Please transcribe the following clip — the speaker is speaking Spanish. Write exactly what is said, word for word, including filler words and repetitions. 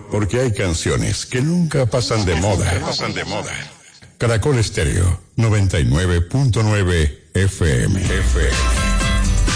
Porque hay canciones que nunca pasan de moda. Pasan de moda. Caracol Estéreo noventa y nueve punto nueve F M. F M.